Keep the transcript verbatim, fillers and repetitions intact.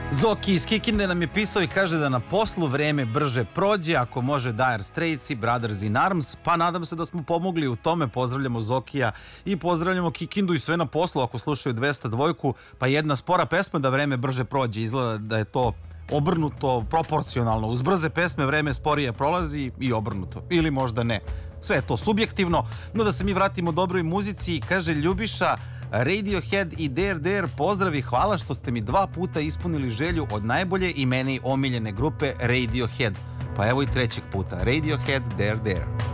Zoki iz Kikinde nam je pisao i kaže da na poslu vreme brže prođe, ako može Dire Straits i Brothers in Arms, pa nadam se da smo pomogli u tome. Pozdravljamo Zokija i pozdravljamo Kikindu i sve na poslu ako slušaju dvesta dva, pa jedna spora pesma da vreme brže prođe, izgleda da je to obrnuto proporcionalno. Uz brze pesme vreme sporije prolazi i obrnuto, ili možda ne. Sve je to subjektivno, no da se mi vratimo dobroj muzici. Kaže Ljubiša, Radiohead i Dare Dare, pozdrav i hvala što ste mi dva puta ispunili želju od najbolje i meni omiljene grupe Radiohead. Pa evo i trećeg puta, Radiohead, Dare Dare.